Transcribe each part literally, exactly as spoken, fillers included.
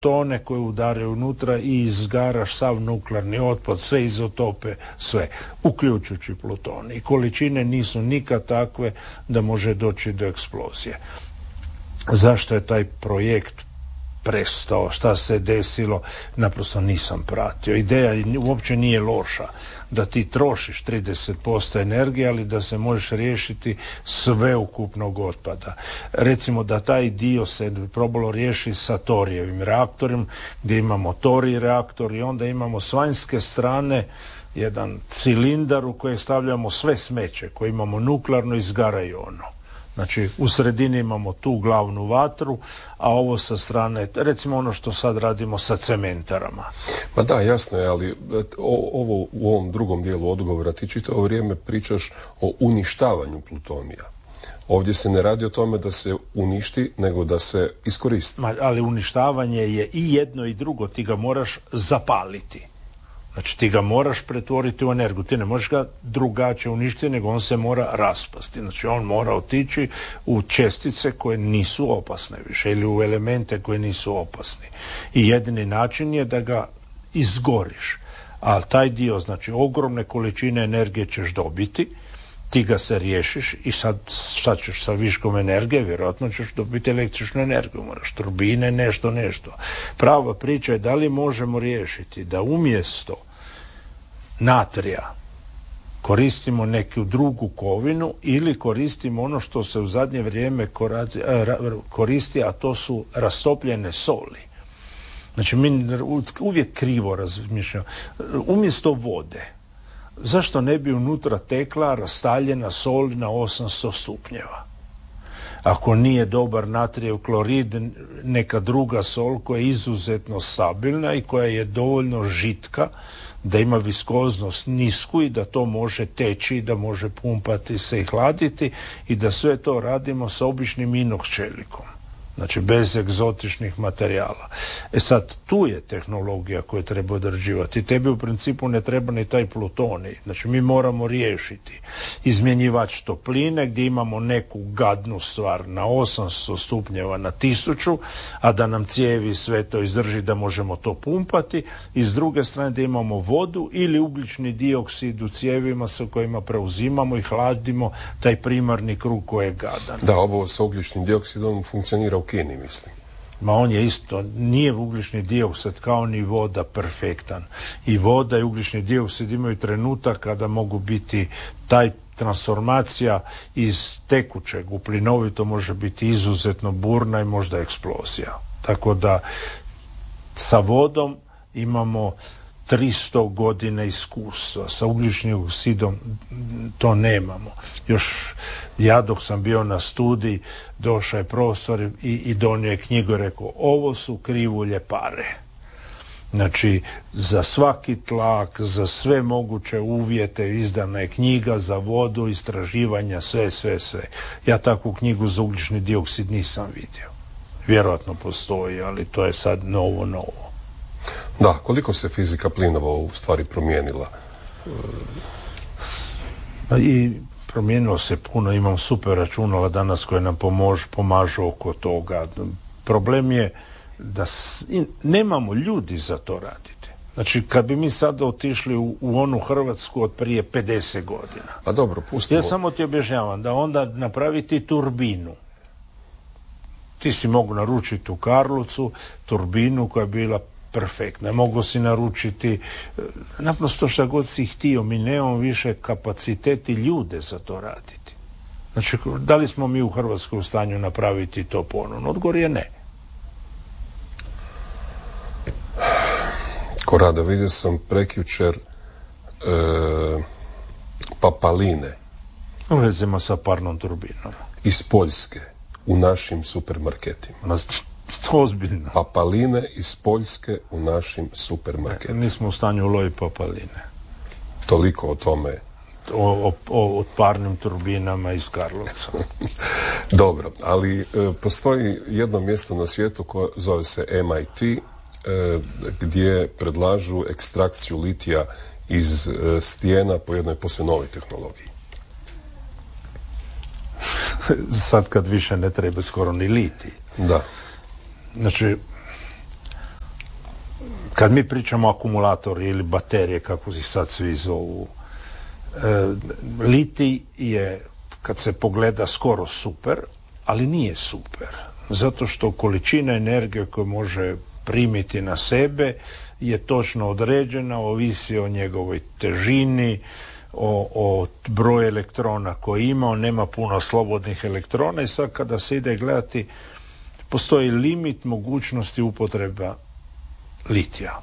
tone koje udaraju unutra i izgaraš sav nuklearni otpad, sve izotope, sve, uključujući plutonij. I količine nisu nikad takve da može doći do eksplozije. Zašto je taj projekt prestao, šta se desilo, naprosto nisam pratio. Ideja uopće nije loša, da ti trošiš trideset posto energije, ali da se možeš riješiti sveukupnog otpada. Recimo da taj dio se probalo riješiti sa torijevim reaktorom, gdje imamo torij reaktor i onda imamo s vanjske strane jedan cilindar u koji stavljamo sve smeće, koji imamo nuklearno, izgara i ono. Znači, u sredini imamo tu glavnu vatru, a ovo sa strane, recimo ono što sad radimo sa cementarama. Ma da, jasno je, ali ovo u ovom drugom dijelu odgovora ti čitavo vrijeme pričaš o uništavanju plutonija. Ovdje se ne radi o tome da se uništi, nego da se iskoristi. Ma, ali uništavanje je i jedno i drugo, ti ga moraš zapaliti. Znači ti ga moraš pretvoriti u energiju, ti ne možeš ga drugačije uništiti, nego on se mora raspasti. Znači on mora otići u čestice koje nisu opasne više ili u elemente koje nisu opasni. I jedini način je da ga izgoriš. A taj dio, znači ogromne količine energije ćeš dobiti, ti ga se riješiš i sad šta ćeš sa viškom energije, vjerojatno ćeš dobiti električnu energiju, moraš turbine, nešto, nešto. Prava priča je da li možemo riješiti da umjesto natrija koristimo neku drugu kovinu ili koristimo ono što se u zadnje vrijeme koristi, a to su rastopljene soli. Znači mi uvijek krivo razmišljamo. Umjesto vode, zašto ne bi unutra tekla rastaljena sol na osamsto stupnjeva? Ako nije dobar natrijev klorid, neka druga sol koja je izuzetno stabilna i koja je dovoljno žitka da ima viskoznost nisku i da to može teći, da može pumpati se i hladiti i da sve to radimo sa običnim inox čelikom. Znači bez egzotičnih materijala. E sad, tu je tehnologija koju treba odrađivati. Tebi u principu ne treba ni taj plutonij. Znači mi moramo riješiti izmjenjivač topline gdje imamo neku gadnu stvar na osamsto stupnjeva na tisuću, a da nam cijevi sve to izdrži da možemo to pumpati, i s druge strane da imamo vodu ili ugljični dioksid u cijevima sa kojima preuzimamo i hladimo taj primarni krug koji je gadan. Da, ovo sa ugljičnim dioksidom funkcionira u Kini, mislim. Ma on je isto, nije ugljični dioksid kao ni voda perfektan. I voda i ugljični dioksid imaju trenutak kada mogu biti taj transformacija iz tekućeg u plinovito može biti izuzetno burna i možda eksplozija. Tako da sa vodom imamo tristo godina iskustva, sa ugljičnim dioksidom to nemamo. Još ja dok sam bio na studiji, došao je profesor i, i donio je knjigu i rekao, ovo su krivulje pare. Znači, za svaki tlak, za sve moguće uvjete izdana je knjiga za vodu, istraživanja, sve, sve, sve. Ja takvu knjigu za ugljični dioksid nisam vidio. Vjerojatno postoji, ali to je sad novo, novo. Da, koliko se fizika plinova u stvari promijenila? I promijenilo se puno, imam super računala danas koje nam pomož, pomažu oko toga. Problem je da s, nemamo ljudi za to raditi. Znači, kad bi mi sad otišli u, u onu Hrvatsku od prije pedeset godina. A dobro, pustimo. Ja samo ti objašnjavam da onda napraviti turbinu. Ti si mogu naručiti u Karlovcu turbinu koja je bila perfektna. Mogu si naručiti naprosto što god si htio. Mi nemamo više kapaciteti ljude za to raditi. Znači, da li smo mi u Hrvatskoj u stanju napraviti to ponovno? Odgovor je ne. Korada, vidio sam prekjučer e, papaline. Ulazimo sa parnom turbinom. Iz Poljske u našim supermarketima. Ma, ozbiljno. Papaline iz Poljske u našim supermarketima. Ne, nismo u stanju uloviti papaline. Toliko o tome. O, o, o parnim turbinama iz Karlovca. Dobro, ali e, postoji jedno mjesto na svijetu koje zove se M I T, e, gdje predlažu ekstrakciju litija iz e, stijena po jednoj posve novoj tehnologiji. Sad kad više ne treba skoro ni litij. Da. Znači, kad mi pričamo o akumulatori ili baterije, kako se sad svi zovu, e, litij je, kad se pogleda, skoro super, ali nije super. Zato što količina energije koju može primiti na sebe je točno određena, ovisi o njegovoj težini, o, o broju elektrona koji ima, on nema puno slobodnih elektrona i sad kada se ide gledati, postoji limit mogućnosti upotreba litija.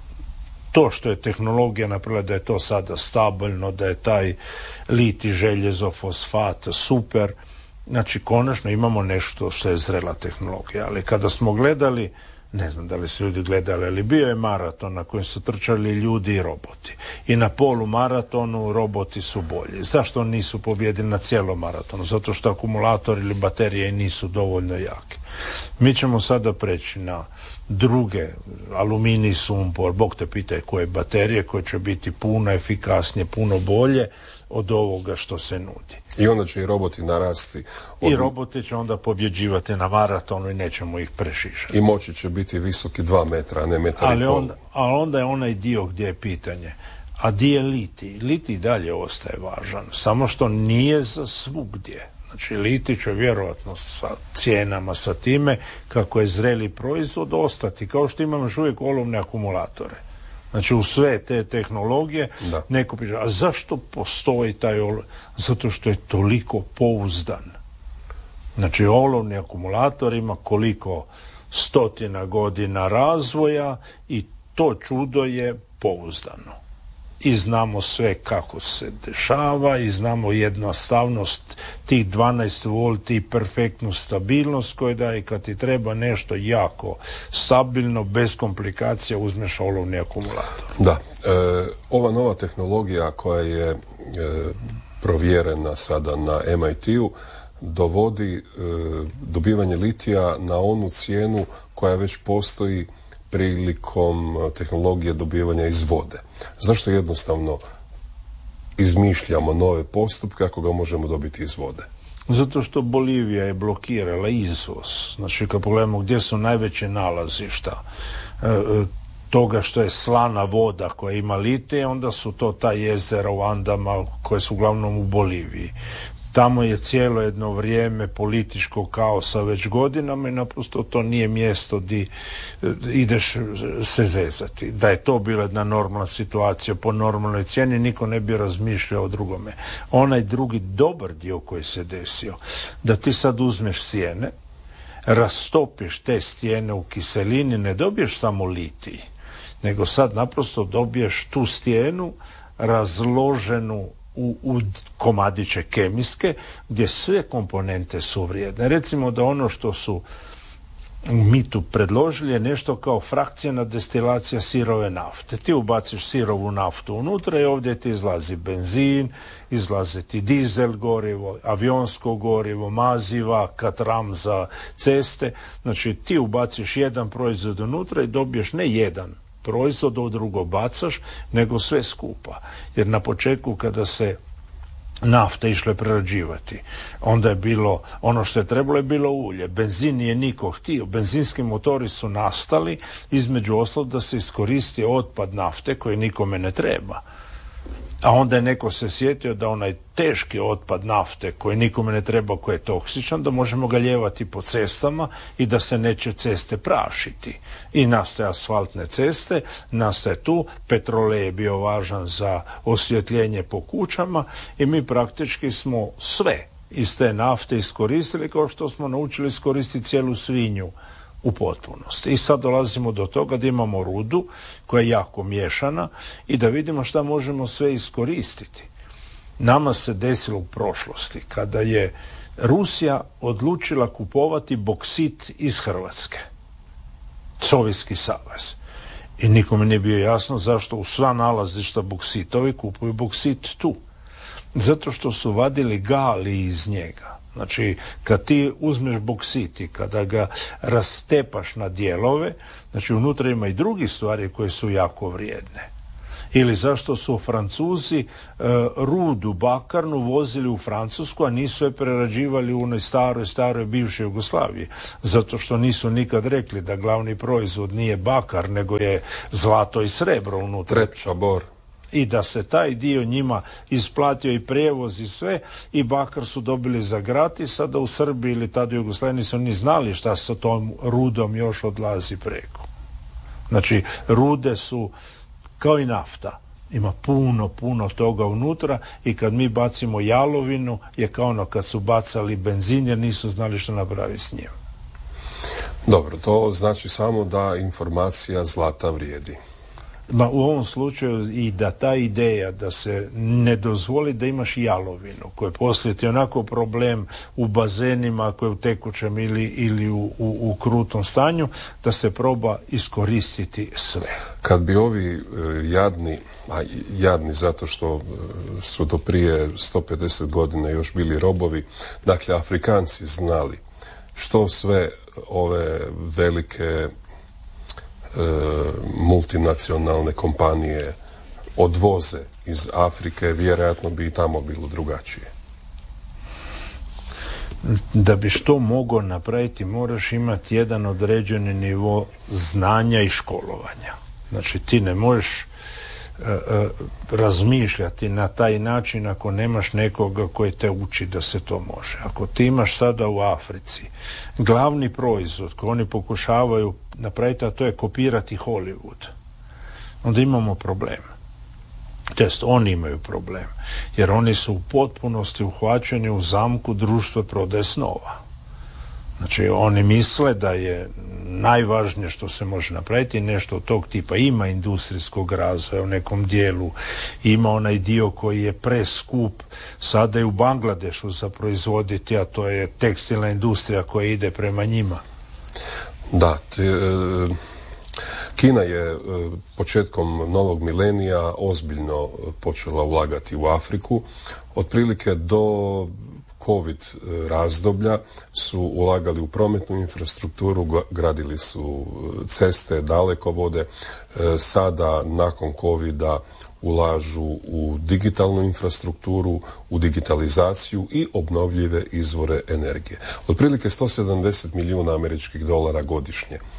To što je tehnologija napravila da je to sada stabilno, da je taj litij, željezo, fosfat super, znači konačno imamo nešto što je zrela tehnologija. Ali kada smo gledali, ne znam da li su ljudi gledali, ali bio je maraton na kojem su trčali ljudi i roboti. I na polu maratonu roboti su bolji. Zašto nisu pobjedili na cijelom maratonu? Zato što akumulator ili baterije nisu dovoljno jake. Mi ćemo sada preći na druge, aluminij, sumpor, Bog te pitaj koje baterije, koje će biti puno efikasnije, puno bolje od ovoga što se nudi. I onda će i roboti narasti. Od... I roboti će onda pobjeđivati na maratonu i nećemo ih prešišati. I moći će biti visoki dva metra, a ne metar ali i pol. Onda, ali onda je onaj dio gdje je pitanje, a di je litij? Litij dalje ostaje važan, samo što nije za svugdje. Znači litij će vjerojatno sa cijenama, sa time kako je zreli proizvod ostati, kao što imamo još uvijek olovne akumulatore. Znači u sve te tehnologije da. Neko piše, a zašto postoji taj olovni? Zato što je toliko pouzdan. Znači olovni akumulator ima koliko stotina godina razvoja i to čudo je pouzdano. I znamo sve kako se dešava i znamo jednostavnost tih dvanaest volti i perfektnu stabilnost koju daje, kad ti treba nešto jako stabilno, bez komplikacija, uzmeš olovni akumulator. Da, e, ova nova tehnologija koja je e, provjerena sada na em i te-u dovodi e, dobivanje litija na onu cijenu koja već postoji prilikom tehnologije dobivanja iz vode. Zašto jednostavno izmišljamo nove postupke ako ga možemo dobiti iz vode? Zato što Bolivija je blokirala izvoz. Znači kad pogledamo gdje su najveće nalazišta e, toga što je slana voda koja ima litije, onda su to ta jezera u Andama koje su uglavnom u Boliviji. Tamo je cijelo jedno vrijeme političkog kaosa već godinama i naprosto to nije mjesto di ideš se zezati. Da je to bila jedna normalna situacija po normalnoj cijeni, niko ne bi razmišljao o drugome. Onaj drugi dobar dio koji se desio, da ti sad uzmeš stijene, rastopiš te stijene u kiselini, ne dobiješ samo litij, nego sad naprosto dobiješ tu stijenu razloženu U, u komadiće kemijske gdje sve komponente su vrijedne. Recimo da ono što su mi tu predložili je nešto kao frakcijna destilacija sirove nafte. Ti ubaciš sirovu naftu unutra i ovdje ti izlazi benzin, izlazi ti dizel gorivo, avionsko gorivo, maziva, katram za ceste. Znači ti ubaciš jedan proizvod unutra i dobiješ ne jedan proizvod, u drugo bacaš, nego sve skupa. Jer na početku kada se nafta išle prerađivati, onda je bilo, ono što je trebalo je bilo ulje. Benzin nije niko htio. Benzinski motori su nastali između ostalog da se iskoristi otpad nafte koji nikome ne treba. A onda je neko se sjetio da onaj teški otpad nafte koji nikome ne treba, koji je toksičan, da možemo ga lijevati po cestama i da se neće ceste prašiti. I nastaje asfaltne ceste, nastaje tu, petrolej je bio važan za osvjetljenje po kućama i mi praktički smo sve iz te nafte iskoristili kao što smo naučili iskoristiti cijelu svinju u potpunosti. I sad dolazimo do toga da imamo rudu koja je jako miješana i da vidimo šta možemo sve iskoristiti. Nama se desilo u prošlosti kada je Rusija odlučila kupovati boksit iz Hrvatske. Sovjetski savez. I nikome nije bio jasno zašto u sva nalazišta boksitovi kupuju boksit tu. Zato što su vadili gali iz njega. Znači, kad ti uzmeš boksit i kada ga rastepaš na dijelove, znači unutra ima i drugih stvari koje su jako vrijedne. Ili zašto su Francuzi e, rudu bakarnu vozili u Francusku, a nisu je prerađivali u onoj staroj, staroj bivšoj Jugoslaviji? Zato što nisu nikad rekli da glavni proizvod nije bakar, nego je zlato i srebro unutra. Trepča, bor. I da se taj dio njima isplatio i prijevoz i sve, i bakar su dobili za gratis, sada u Srbiji ili tada u Jugoslaviji nisu ni znali šta sa tom rudom još odlazi preko. Znači, rude su kao i nafta. Ima puno, puno toga unutra, i kad mi bacimo jalovinu je kao ono kad su bacali benzin jer nisu znali što napraviti s njim. Dobro, to znači samo da informacija zlata vrijedi. Ma u ovom slučaju i da ta ideja da se ne dozvoli da imaš jalovinu, koja poslije ti onako problem u bazenima, koja je u tekućem ili, ili u, u, u krutom stanju, da se proba iskoristiti sve. Kad bi ovi e, jadni, a jadni zato što su do prije sto pedeset godina još bili robovi, dakle Afrikanci znali što sve ove velike multinacionalne kompanije odvoze iz Afrike, vjerojatno bi i tamo bilo drugačije. Da bi što mogao napraviti, moraš imati jedan određeni nivo znanja i školovanja. Znači, ti ne možeš uh, uh, razmišljati na taj način ako nemaš nekoga koji te uči da se to može. Ako ti imaš sada u Africi glavni proizvod koji oni pokušavaju napraviti, a to je kopirati Hollywood, onda imamo problem. Test, oni imaju problem, jer oni su u potpunosti uhvaćeni u zamku društva prodaje snova. Znači, oni misle da je najvažnije što se može napraviti nešto od tog tipa. Ima industrijskog razvoja u nekom dijelu, ima onaj dio koji je preskup sada i u Bangladešu za proizvoditi, a to je tekstilna industrija koja ide prema njima. Da, te, e, Kina je e, početkom novog milenija ozbiljno počela ulagati u Afriku. Otprilike do COVID razdoblja su ulagali u prometnu infrastrukturu, gradili su ceste, dalekovode. E, sada, nakon covida, ulažu u digitalnu infrastrukturu, u digitalizaciju i obnovljive izvore energije. Otprilike sto sedamdeset milijuna američkih dolara godišnje. E,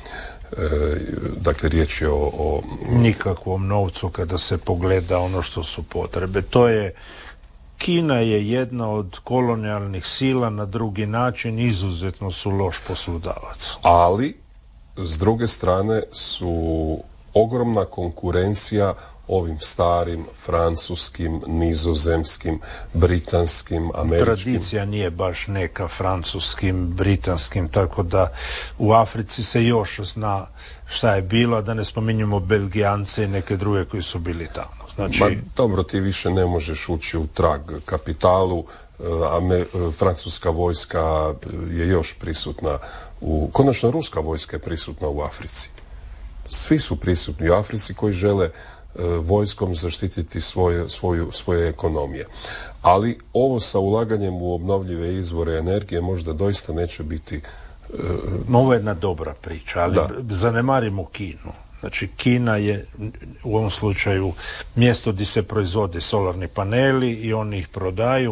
dakle, riječ je o, o... nikakvom novcu kada se pogleda ono što su potrebe. To je, Kina je jedna od kolonijalnih sila, na drugi način izuzetno su loš poslodavac. Ali, s druge strane, su ogromna konkurencija ovim starim francuskim, nizozemskim, britanskim, američkim. Tradicija nije baš neka francuskim, britanskim, tako da u Africi se još zna šta je bilo, da ne spominjemo Belgijance i neke druge koji su bili tamo. Znači... Ma, dobro, ti više ne možeš ući u trag kapitalu, a me, francuska vojska je još prisutna, u, konačno ruska vojska je prisutna u Africi. Svi su prisutni u Africi koji žele vojskom zaštititi svoje, svoju, svoje ekonomije. Ali ovo sa ulaganjem u obnovljive izvore energije možda doista neće biti... Uh... Ovo je jedna dobra priča, ali da. Zanemarimo Kinu. Znači, Kina je u ovom slučaju mjesto gdje se proizvode solarni paneli i oni ih prodaju.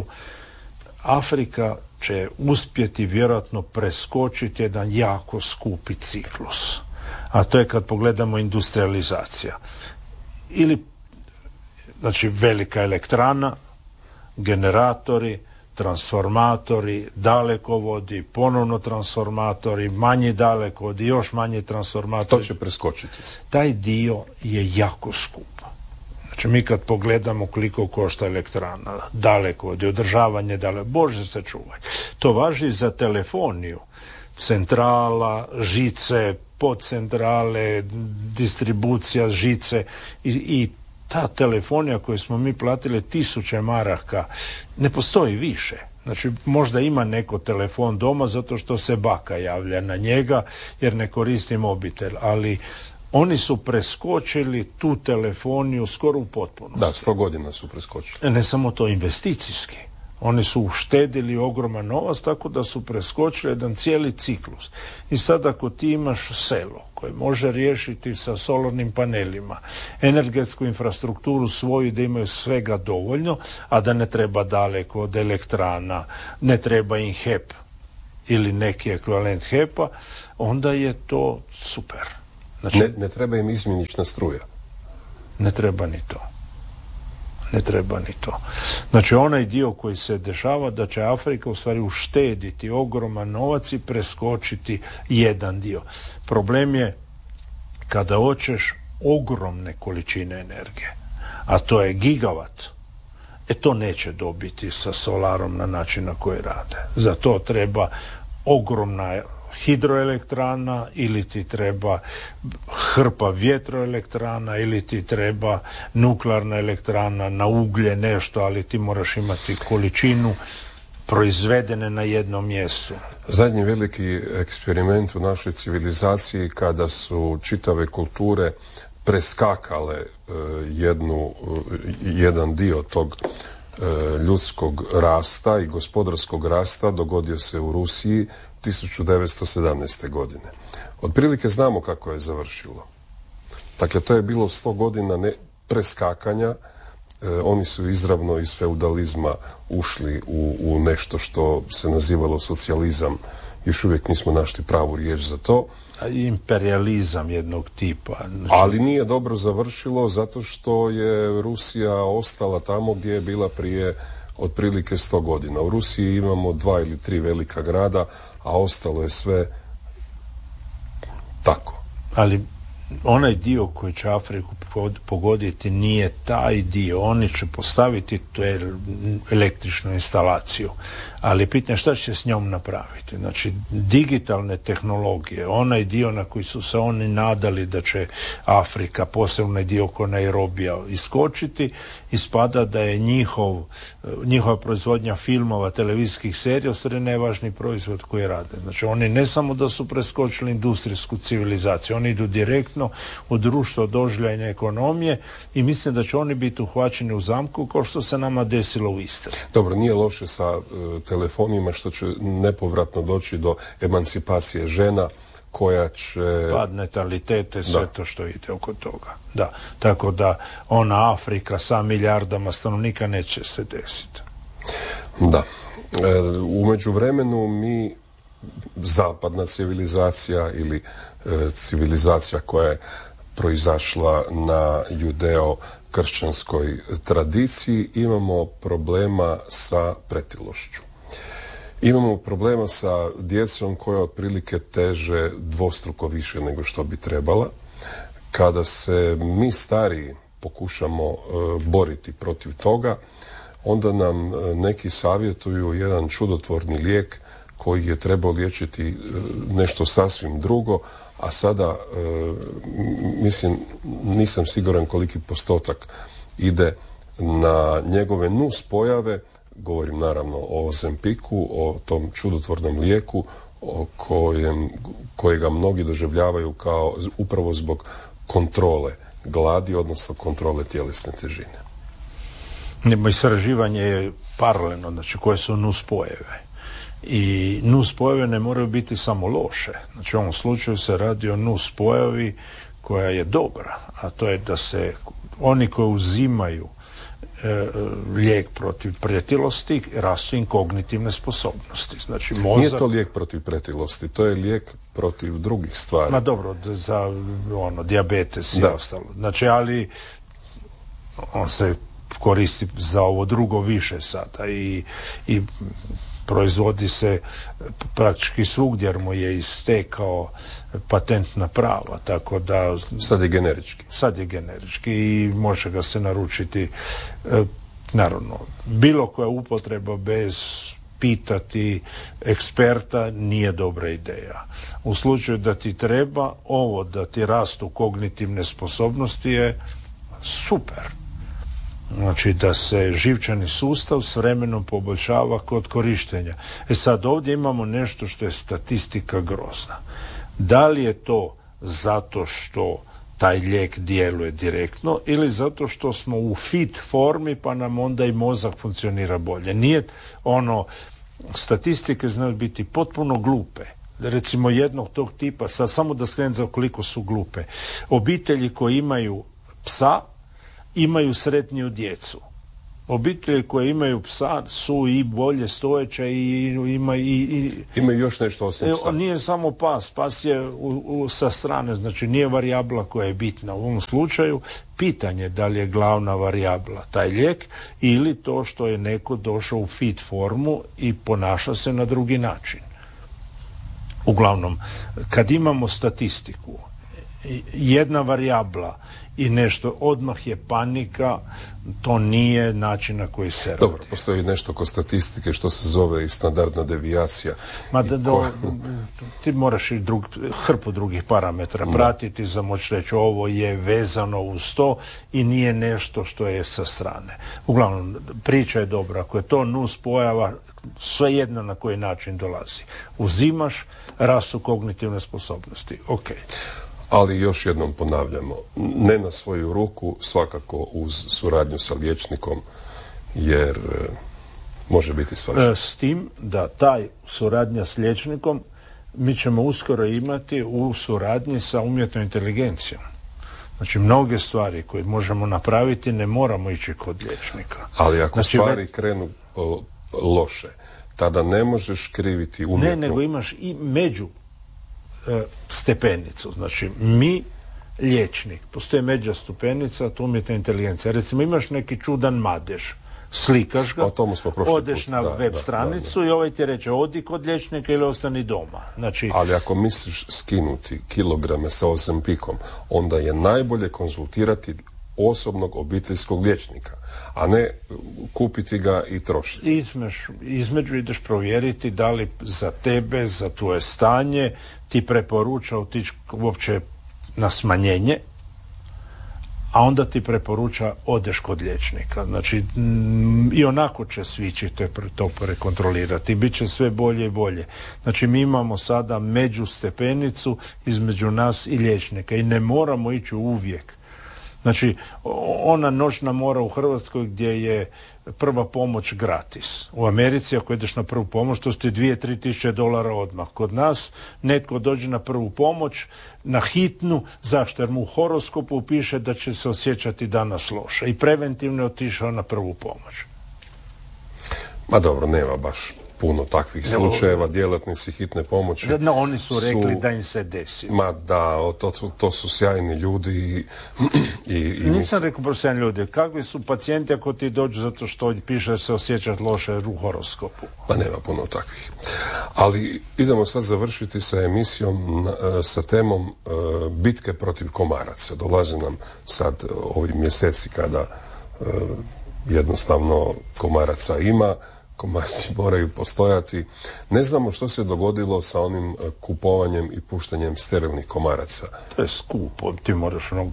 Afrika će uspjeti vjerojatno preskočiti jedan jako skupi ciklus. A to je kad pogledamo industrializacija. Ili, znači, velika elektrana, generatori, transformatori, dalekovodi, ponovno transformatori, manji dalekovodi, još manji transformatori. To će preskočiti. Taj dio je jako skup. Znači, mi kad pogledamo koliko košta elektrana, dalekovodi, održavanje dalekovodi, Bože se čuvaj. To važi za telefoniju, centrala, žice, podcentrale, distribucija žice i, i ta telefonija koju smo mi platili tisuće maraka ne postoji više. Znači, možda ima neko telefon doma zato što se baka javlja na njega jer ne koristi mobitel, ali oni su preskočili tu telefoniju skoro u potpunosti. Da, sto godina su preskočili. Ne samo to, investicijski. Oni su uštedili ogroman novac, tako da su preskočili jedan cijeli ciklus. I sad ako ti imaš selo koje može riješiti sa solarnim panelima energetsku infrastrukturu svoju, da imaju svega dovoljno, a da ne treba daleko od elektrana, ne treba im H E P ili neki ekvivalent H E P-a, onda je to super. Znači, ne, ne treba im izmjenična struja. Ne treba ni to. Ne treba ni to. Znači, onaj dio koji se dešava da će Afrika u stvari uštediti ogroman novac i preskočiti jedan dio. Problem je kada hoćeš ogromne količine energije, a to je gigavat, e to neće dobiti sa solarom na način na koji rade. Za to treba ogromna hidroelektrana, ili ti treba hrpa vjetroelektrana, ili ti treba nuklearna elektrana na uglje, nešto, ali ti moraš imati količinu proizvedene na jednom mjestu. Zadnji veliki eksperiment u našoj civilizaciji, kada su čitave kulture preskakale uh, jednu, uh, jedan dio tog uh, ljudskog rasta i gospodarskog rasta, dogodio se u Rusiji tisuću devetsto sedamnaeste. godine. Otprilike znamo kako je završilo. Dakle, to je bilo sto godina ne preskakanja. E, oni su izravno iz feudalizma ušli u, u nešto što se nazivalo socijalizam. Još uvijek nismo našli pravu riječ za to. Imperializam jednog tipa. Znači... Ali nije dobro završilo zato što je Rusija ostala tamo gdje je bila prije otprilike sto godina. U Rusiji imamo dva ili tri velika grada, a ostalo je sve tako. Ali onaj dio koji će Afriku pogoditi nije taj dio. Oni će postaviti tu električnu instalaciju, ali pitanje šta će s njom napraviti. Znači, digitalne tehnologije, onaj dio na koji su se oni nadali da će Afrika, posebno dio oko Nairobija, iskočiti, ispada da je njihov, njihova proizvodnja filmova, televizijskih serija ostane najvažniji proizvod koji rade. Znači, oni ne samo da su preskočili industrijsku civilizaciju, oni idu direktno u društvo doživljajne ekonomije i mislim da će oni biti uhvaćeni u zamku kao što se nama desilo u Istri. Dobro, nije loše sa uh, telefonima što će nepovratno doći do emancipacije žena koja će... Pad natalitete, sve da. To što ide oko toga. Da, tako da ona Afrika sa milijardama stanovnika neće se desiti. Da. E, u međuvremenu mi, zapadna civilizacija ili e, civilizacija koja je proizašla na judeo-kršćanskoj tradiciji, imamo problema sa pretilošću. Imamo problema sa djecom koja otprilike teže dvostruko više nego što bi trebala. Kada se mi stariji pokušamo e, boriti protiv toga, onda nam e, neki savjetuju jedan čudotvorni lijek koji je trebao liječiti e, nešto sasvim drugo, a sada, e, mislim, nisam siguran koliki postotak ide na njegove nus pojave. Govorim naravno o Ozempiku, o tom čudotvornom lijeku o kojem, kojega mnogi doživljavaju kao upravo zbog kontrole gladi, odnosno kontrole tjelesne težine. Istraživanje je paralelno, znači koje su nuspojave. I nuspojave ne moraju biti samo loše. Znači u ovom slučaju se radi o nuspojavi koja je dobra, a to je da se oni koji uzimaju lijek protiv pretilosti, rastu im kognitivne sposobnosti. Znači, mozak... Nije to lijek protiv pretilosti, to je lijek protiv drugih stvari. Ma dobro, za ono, dijabetes i da. Ostalo. Znači, ali on se koristi za ovo drugo više sada i, i proizvodi se praktički svugdje jer mu je istekao patentna prava, tako da... Sad je generički. Sad je generički i može ga se naručiti, e, naravno, bilo koja upotreba bez pitati eksperta nije dobra ideja. U slučaju da ti treba ovo, da ti rastu kognitivne sposobnosti je super. Znači da se živčani sustav s vremenom poboljšava kod korištenja. E sad ovdje imamo nešto što je statistika grozna. Da li je to zato što taj lijek djeluje direktno, ili zato što smo u fit formi pa nam onda i mozak funkcionira bolje. Nije ono, statistike znaju biti potpuno glupe. Recimo jednog tog tipa, sad samo da skrenem za koliko su glupe. Obitelji koji imaju psa imaju sretniju djecu. Obitelji koje imaju psa su i bolje stojeće i ima i, i imaju još nešto osim psa. Nije samo pas, pas je u, u, sa strane, znači nije varijabla koja je bitna u ovom slučaju. Pitanje da li je glavna varijabla taj lijek ili to što je neko došao u fit formu i ponaša se na drugi način. Uglavnom, kad imamo statistiku, jedna varijabla i nešto, odmah je panika, to nije način na koji se radi. Dobro, postoji nešto kod statistike što se zove i standardna devijacija. Ma da, do, ti moraš i drug, hrpu drugih parametara da pratiti za moći reći ovo je vezano uz to i nije nešto što je sa strane. Uglavnom, priča je dobra. Ako je to nus pojava, svejedno na koji način dolazi. Uzimaš, rastu kognitivne sposobnosti. Ok. Ali još jednom ponavljamo, ne na svoju ruku, svakako uz suradnju sa liječnikom, jer e, može biti svašta. S tim da taj suradnja s liječnikom mi ćemo uskoro imati u suradnji sa umjetnom inteligencijom. Znači, mnoge stvari koje možemo napraviti ne moramo ići kod liječnika. Ali ako znači, stvari ve... krenu o, loše, tada ne možeš kriviti umjetnu... Ne, nego imaš i među stepenicu. Znači, mi, liječnik, postoje međa stupenica, to umjetna inteligencija. Recimo, imaš neki čudan madež, slikaš ga, odeš put. na da, web da, stranicu da, da. i ovaj ti reče, odi kod liječnika ili ostani doma. Znači, ali ako misliš skinuti kilograme sa Ozempikom, onda je najbolje konzultirati osobnog obiteljskog liječnika, a ne kupiti ga i trošiti. Izmeš, između ideš provjeriti da li za tebe, za tvoje stanje ti preporuča otići uopće na smanjenje, a onda ti preporuča odeš kod liječnika. Znači, m, i onako će svi će te to prekontrolirati. Bit će sve bolje i bolje. Znači, mi imamo sada među stepenicu između nas i liječnika i ne moramo ići uvijek. Znači, ona noćna mora u Hrvatskoj gdje je prva pomoć gratis. U Americi ako ideš na prvu pomoć, to su ti dvije, tri tisuće dolara odmah. Kod nas netko dođe na prvu pomoć, na hitnu, zašto? Jer mu u horoskopu piše da će se osjećati danas loše. I preventivno je otišao na prvu pomoć. Ma dobro, nema baš puno takvih slučajeva, djelatnici hitne pomoći. No, oni su rekli su, da im se desi. Ma da, to, to su sjajni ljudi i... i, i Nisam mis... rekao pro sjajni ljudi. Kakvi su pacijenti ako ti dođu zato što piše da se osjećati loše u horoskopu? Ma nema puno takvih. Ali idemo sad završiti sa emisijom, sa temom uh, bitke protiv komaraca. Dolaze nam sad ovi mjeseci kada uh, jednostavno komaraca ima, komarci moraju postojati. Ne znamo što se dogodilo sa onim kupovanjem i puštanjem sterilnih komaraca. To je skupo, ti moraš ono...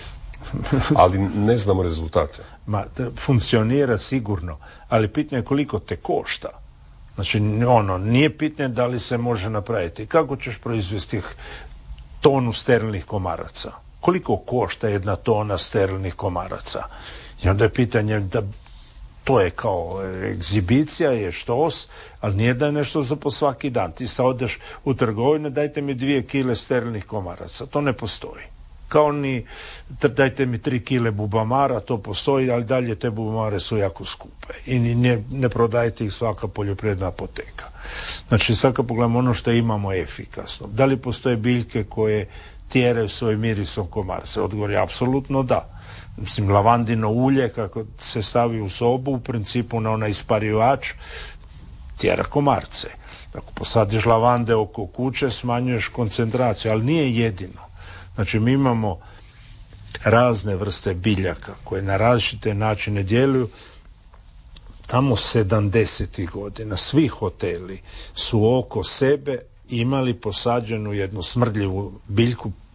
ali ne znamo rezultate. Ma, funkcionira sigurno, ali pitanje je koliko te košta. Znači, ono, nije pitanje da li se može napraviti. Kako ćeš proizvesti tonu sterilnih komaraca? Koliko košta jedna tona sterilnih komaraca? I onda je pitanje da to je kao egzibicija, je štos, ali nije da je nešto za po svaki dan. Ti sad odeš u trgovinu, dajte mi dvije kile sterilnih komaraca. To ne postoji. Kao ni dajte mi tri kile bubamara, to postoji, ali dalje te bubamare su jako skupe. I ne, ne prodajte ih svaka poljoprivredna apoteka. Znači, svaka pogledamo ono što imamo efikasno. Da li postoje biljke koje tjeraju svojim mirisom komarce? Odgovor je apsolutno da. Mislim, lavandino ulje, kako se stavi u sobu, u principu na onaj isparivač, tjera komarce. Ako posadiš lavande oko kuće, smanjuješ koncentraciju, ali nije jedino. Znači, mi imamo razne vrste biljaka koje na različite načine djeluju. Tamo sedamdesetih godina svi hoteli su oko sebe imali posađenu jednu smrdljivu biljku,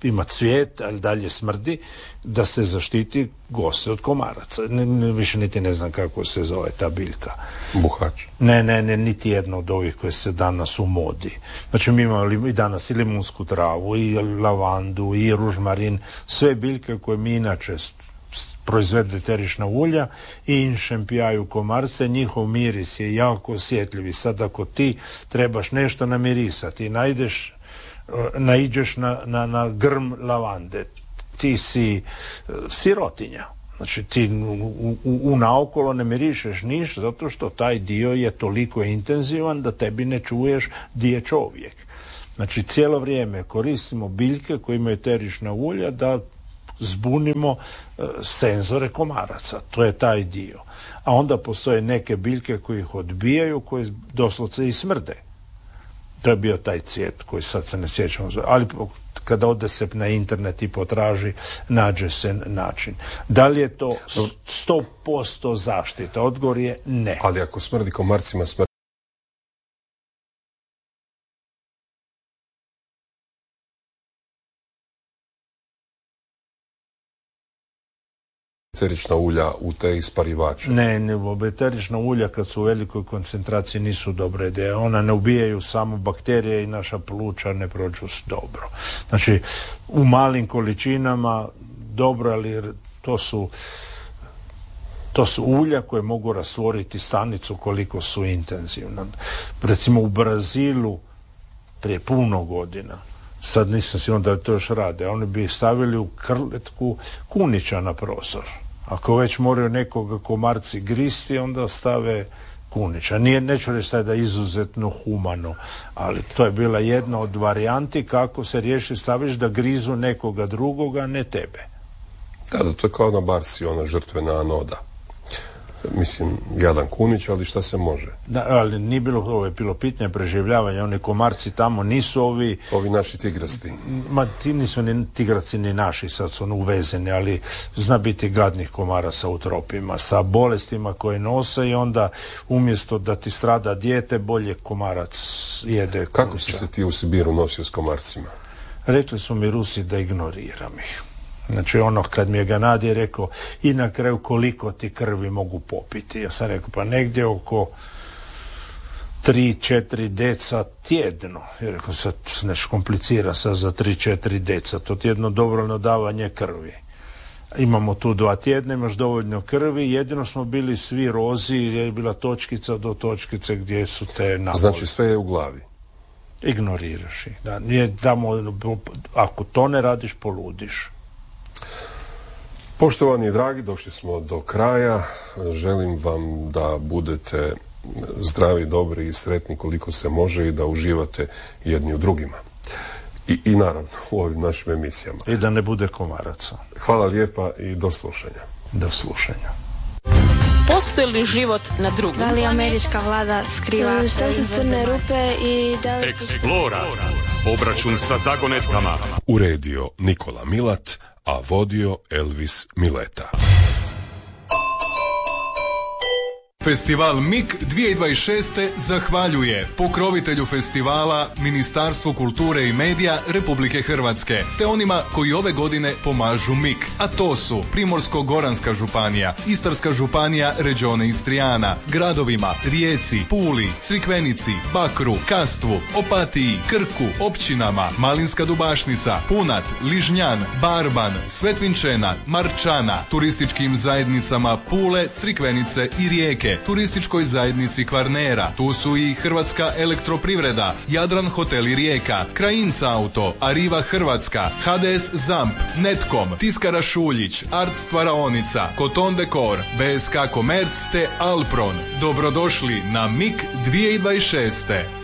ima cvijet, ali dalje smrdi, da se zaštiti goste od komaraca. Ne, ne, više niti ne znam kako se zove ta biljka. Buhač. Ne, ne, ne, niti jedno od ovih koje se danas u modi. Znači mi imamo i danas i limunsku travu, i lavandu, i ružmarin, sve biljke koje mi inače proizvedu eterična ulja i šempijaju komarce, njihov miris je jako osjetljiv. I sad ako ti trebaš nešto namirisati i najdeš, naiđeš na, na, na grm lavande, ti si sirotinja. Znači ti u, u, u naokolo ne mirišeš ništa zato što taj dio je toliko intenzivan da tebi ne čuješ di je čovjek. Znači cijelo vrijeme koristimo biljke koje imaju eterična ulja da zbunimo uh, senzore komaraca. To je taj dio. A onda postoje neke biljke koje ih odbijaju, koje doslovce i smrde. To je bio taj cvijet koji sad se ne sjećamo. Ali kada ode se na internet i potraži, nađe se način. Da li je to sto posto zaštita? Odgovor je ne. Ali ako smrdi komarcima, smrdi eterična ulja u te isparivače. Ne, ne, eterična ulja kad su u velikoj koncentraciji nisu dobre ideje. Ona ne ubijaju samo bakterije i naša pluća ne prođu dobro. Znači, u malim količinama dobro, ali to su to su ulja koje mogu rastvoriti stanicu koliko su intenzivna. Recimo u Brazilu prije puno godina, sad nisam siguran da to još rade, oni bi stavili u krletku kunića na prozor. Ako već moraju nekoga komarci gristi, onda stave kunića. Nije, neću reći sad da je izuzetno humano, ali to je bila jedna od varijanti kako se riješi, staviš da grizu nekoga drugoga, ne tebe. Da, da, to je kao na barsi, ona žrtvena anoda. Mislim, jadan kunić, ali šta se može? Da, ali nije bilo, ovo je bilo pitanje preživljavanja, oni komarci tamo nisu ovi... Ovi naši tigrasti. Ma, ti nisu ni tigraci ni naši, sad su uvezeni, ali zna biti gadnih komara sa utropima, sa bolestima koje nose i onda umjesto da ti strada dijete, bolje komarac jede kunića. Kako si se ti u Sibiru nosio s komarcima? Rekli su mi Rusi da ignoriram ih. Znači ono kad mi je Ganadi rekao i na kraju koliko ti krvi mogu popiti. Ja sam rekao pa negdje oko tri četiri deca tjedno. Ja rekao sad nešto komplicira sad za tri četiri deca. To ti je jedno dobrovoljno davanje krvi. Imamo tu dva tjedna, imaš dovoljno krvi, jedino smo bili svi rozi, je bila točkica do točkice gdje su te naboli. Znači sve je u glavi. Ignoriraš ih. Da, nije tamo, ako to ne radiš, poludiš. Poštovani i dragi, došli smo do kraja. Želim vam da budete zdravi, dobri i sretni koliko se može i da uživate jedni u drugima. I, i naravno u ovim našim emisijama. I da ne bude komaraca. Hvala lijepa i do slušanja. Do slušanja. Postoji li život na drugom? Da li američka vlada skriva što su crne rupe i da li... Eksplora. Obračun sa zagonetkama. Uredio Nikola Milat, a vodio Elvis Mileta. Festival M I K dvije tisuće dvadeset šeste zahvaljuje pokrovitelju festivala Ministarstvu kulture i medija Republike Hrvatske te onima koji ove godine pomažu M I K, a to su Primorsko-goranska županija, Istarska županija Regione Istrijana, gradovima Rijeci, Puli, Crikvenici, Bakru, Kastvu, Opatiji, Krku, općinama Malinska Dubašnica, Punat, Ližnjan, Barban, Svetvinčena, Marčana, turističkim zajednicama Pule, Crikvenice i Rijeke, turističkoj zajednici Kvarnera. Tu su i Hrvatska elektroprivreda, Jadran hoteli Rijeka, Krajinca auto, Arriva Hrvatska, H D S Zamp, Netkom, Tiskara Šuljić, Art stvaraonica, Koton Dekor, B S K Komerc te Alpron. Dobrodošli na M I K dvije tisuće dvadeset šeste.